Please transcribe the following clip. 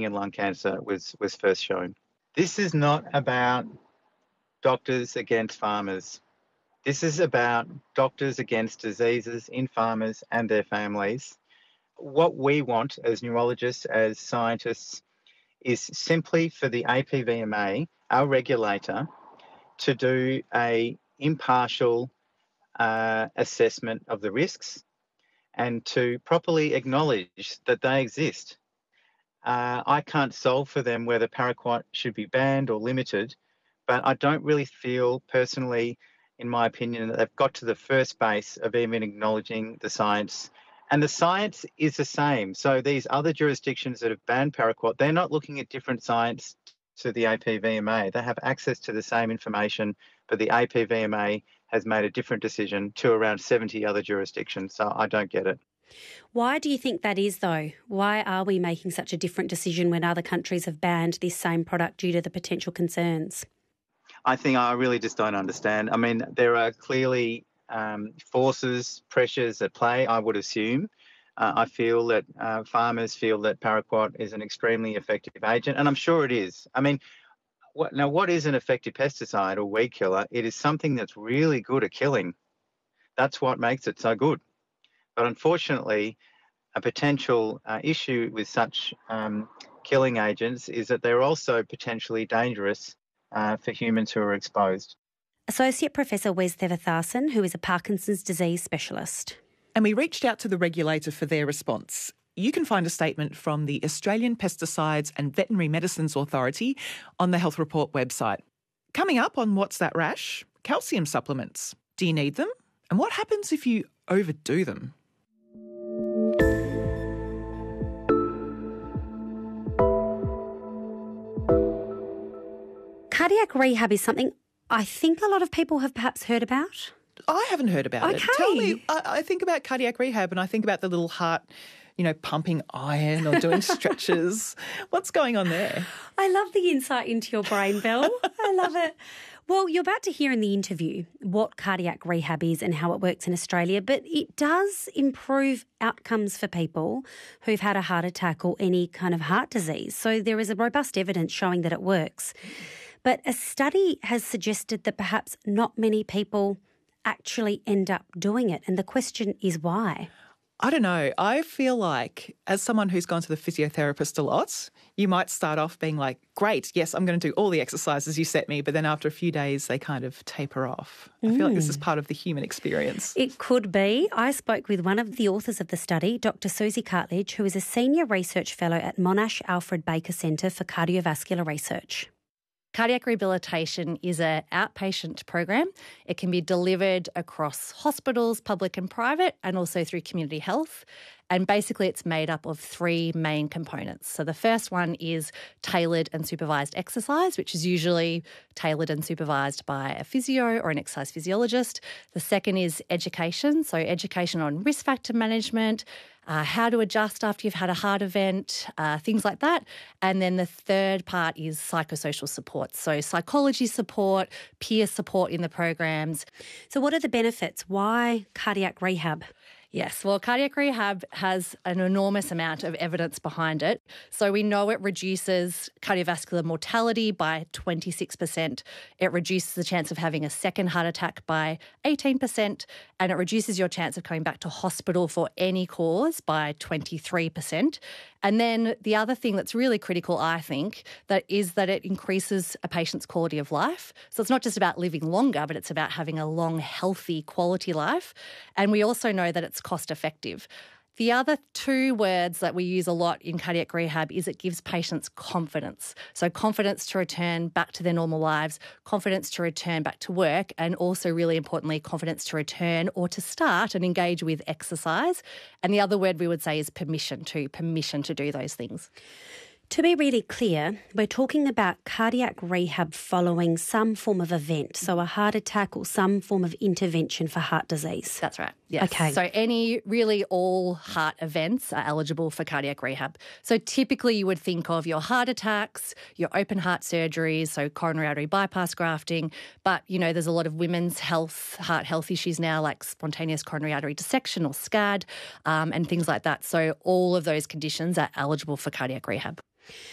breathing and lung cancer was first shown. This is not about doctors against farmers. This is about doctors against diseases in farmers and their families. What we want as neurologists, as scientists, is simply for the APVMA, our regulator, to do an impartial assessment of the risks and to properly acknowledge that they exist. I can't solve for them whether paraquat should be banned or limited, but I don't really feel personally, in my opinion, that they've got to the first base of even acknowledging the science. And the science is the same. So these other jurisdictions that have banned paraquat, they're not looking at different science to the APVMA. They have access to the same information, but the APVMA has made a different decision to around 70 other jurisdictions. So I don't get it. Why do you think that is, though? Why are we making such a different decision when other countries have banned this same product due to the potential concerns? I think I really just don't understand. I mean, there are clearly forces, pressures at play, I would assume. I feel that farmers feel that paraquat is an extremely effective agent, and I'm sure it is. I mean, what is an effective pesticide or weed killer? It is something that's really good at killing. That's what makes it so good. But unfortunately, a potential issue with such killing agents is that they're also potentially dangerous for humans who are exposed. Associate Professor Wes Thevatharson, who is a Parkinson's disease specialist. And we reached out to the regulator for their response. You can find a statement from the Australian Pesticides and Veterinary Medicines Authority on the Health Report website. Coming up on What's That Rash? Calcium supplements. Do you need them? And what happens if you overdo them? Cardiac rehab is something I think a lot of people have perhaps heard about. I haven't heard about it. Okay. Tell me, I think about cardiac rehab and I think about the little heart, pumping iron or doing stretches. What's going on there? I love the insight into your brain, Belle. I love it. Well, you're about to hear in the interview what cardiac rehab is and how it works in Australia, but it does improve outcomes for people who've had a heart attack or any kind of heart disease. So there is a robust evidence showing that it works. But a study has suggested that perhaps not many people actually end up doing it. And the question is why? I don't know. I feel like as someone who's gone to the physiotherapist a lot, you might start off being like, great, yes, I'm going to do all the exercises you set me, but then after a few days they kind of taper off. I feel like this is part of the human experience. It could be. I spoke with one of the authors of the study, Dr. Susie Cartledge, who is a Senior Research Fellow at Monash Alfred Baker Centre for Cardiovascular Research. Cardiac rehabilitation is an outpatient program. It can be delivered across hospitals, public and private, and also through community health. And basically it's made up of three main components. So the first one is tailored and supervised exercise, which is usually tailored and supervised by a physio or an exercise physiologist. The second is education, so education on risk factor management, how to adjust after you've had a heart event, things like that. And then the third part is psychosocial support, so psychology support, peer support in the programs. So what are the benefits? Why cardiac rehab? Yes, well, cardiac rehab has an enormous amount of evidence behind it. So we know it reduces cardiovascular mortality by 26%. It reduces the chance of having a second heart attack by 18%, and it reduces your chance of coming back to hospital for any cause by 23%. And then the other thing that's really critical, I think, that it increases a patient's quality of life. So it's not just about living longer, but it's about having a long, healthy quality life. And we also know that it's cost effective. The other two words that we use a lot in cardiac rehab is it gives patients confidence. So confidence to return back to their normal lives, confidence to return back to work, and also really importantly, confidence to return or to start and engage with exercise. And the other word we would say is permission to do those things. To be really clear, we're talking about cardiac rehab following some form of event, so a heart attack or some form of intervention for heart disease. That's right, yes. Okay. So all heart events are eligible for cardiac rehab. So typically you would think of your heart attacks, your open heart surgeries, so coronary artery bypass grafting, but, there's a lot of women's heart health issues now like spontaneous coronary artery dissection or SCAD and things like that. So all of those conditions are eligible for cardiac rehab.